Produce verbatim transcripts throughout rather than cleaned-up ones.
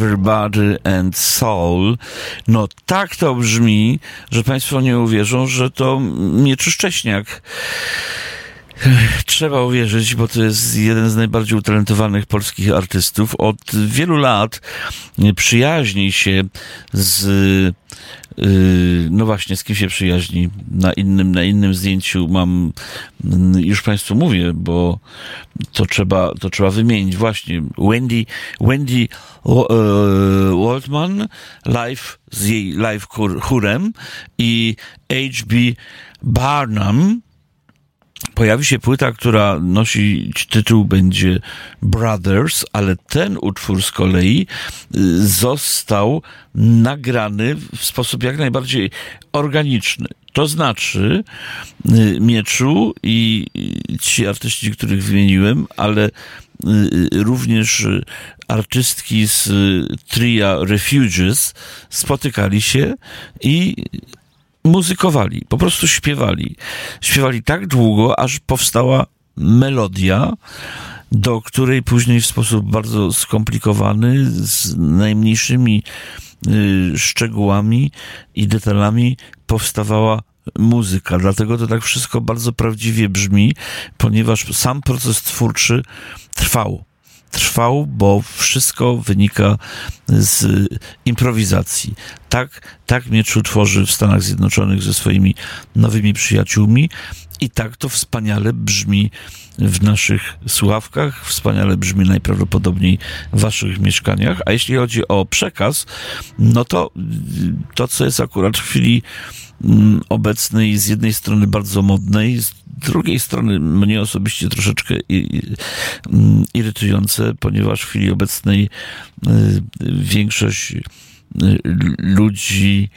Everybody and Soul. No tak to brzmi, że państwo nie uwierzą, że to Mieczu Szcześniak. Trzeba uwierzyć, bo to jest jeden z najbardziej utalentowanych polskich artystów. Od wielu lat przyjaźni się z no właśnie, z kim się przyjaźni. Na innym, na innym zdjęciu mam, już państwu mówię, bo to trzeba, to trzeba wymienić. Właśnie Wendy, Wendy Waldman live z jej live chórem i H B Barnum. Pojawi się płyta, która nosi tytuł, będzie Brothers, ale ten utwór z kolei został nagrany w sposób jak najbardziej organiczny. To znaczy Mieczu i ci artyści, których wymieniłem, ale również artystki z tria Refugees spotykali się i muzykowali, po prostu śpiewali. Śpiewali tak długo, aż powstała melodia, do której później w sposób bardzo skomplikowany, z najmniejszymi y, szczegółami i detalami powstawała muzyka. Dlatego to tak wszystko bardzo prawdziwie brzmi, ponieważ sam proces twórczy trwał. Trwał, bo wszystko wynika z improwizacji. Tak, tak Mieczu tworzy w Stanach Zjednoczonych ze swoimi nowymi przyjaciółmi i tak to wspaniale brzmi w naszych słuchawkach, wspaniale brzmi najprawdopodobniej w waszych mieszkaniach. A jeśli chodzi o przekaz, no to to, co jest akurat w chwili obecnej, z jednej strony bardzo modnej, z drugiej strony mnie osobiście troszeczkę irytujące, ponieważ w chwili obecnej większość ludzi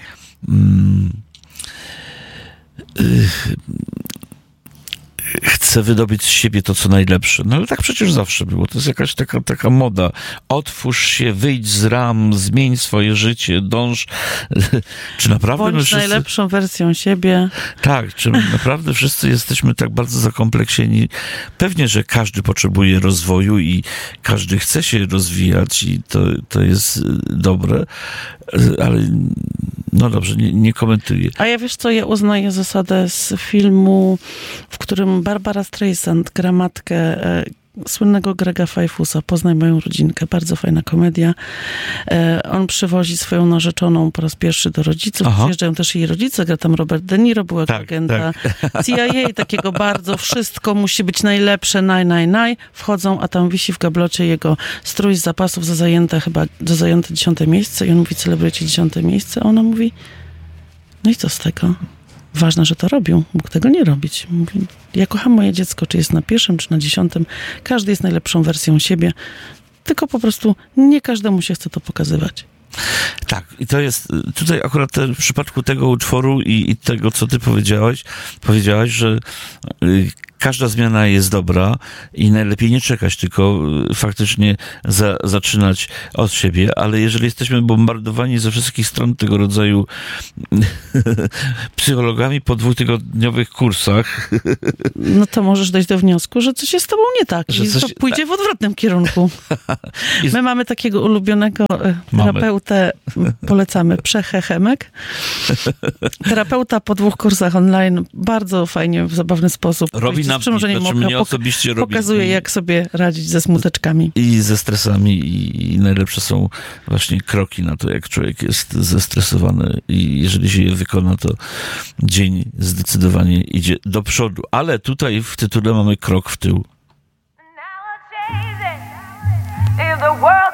chce wydobyć z siebie to, co najlepsze. No ale tak przecież zawsze było. To jest jakaś taka, taka moda. Otwórz się, wyjdź z ram, zmień swoje życie, dąż. Czy naprawdę Bądź my wszyscy... najlepszą wersją siebie. Tak, czy naprawdę wszyscy jesteśmy tak bardzo zakompleksieni? Pewnie, że każdy potrzebuje rozwoju i każdy chce się rozwijać i to, to jest dobre, ale no dobrze, nie, nie komentuję. A ja wiesz co, ja uznaję zasadę z filmu, w którym Barbara Streisand gra matkę e, słynnego Grega Fajfusa, Poznaj moją rodzinkę, bardzo fajna komedia. E, on przywozi swoją narzeczoną po raz pierwszy do rodziców, Aha. przyjeżdżają też jej rodzice, gra tam Robert De Niro, była tak, agenta tak. C I A, takiego bardzo, wszystko musi być najlepsze, naj, naj, naj. Wchodzą, a tam wisi w gablocie jego strój z zapasów za zajęte chyba, za zajęte dziesiąte miejsce i on mówi, celebrujecie dziesiąte miejsce, a ona mówi, no i co z tego? Ważne, że to robią. Mógł tego nie robić. Mówi, ja kocham moje dziecko, czy jest na pierwszym, czy na dziesiątym. Każdy jest najlepszą wersją siebie. Tylko po prostu nie każdemu się chce to pokazywać. Tak, i to jest tutaj akurat te, w przypadku tego utworu i, i tego, co ty powiedziałaś, powiedziałaś, że y, każda zmiana jest dobra i najlepiej nie czekać, tylko faktycznie za, zaczynać od siebie, ale jeżeli jesteśmy bombardowani ze wszystkich stron tego rodzaju psychologami po dwutygodniowych kursach... No to możesz dojść do wniosku, że coś jest z tobą nie tak że i coś... to pójdzie w odwrotnym kierunku. My mamy takiego ulubionego terapeutę, mamy. Polecamy, Przechechemek. Terapeuta po dwóch kursach online, bardzo fajnie, w zabawny sposób. Robi na przymrużeniem znaczy oka mnie osobiście robi. Pokazuje, I, jak sobie radzić ze smuteczkami. I ze stresami i, i najlepsze są właśnie kroki na to, jak człowiek jest zestresowany i jeżeli się je wykona, to dzień zdecydowanie idzie do przodu. Ale tutaj w tytule mamy krok w tył. Now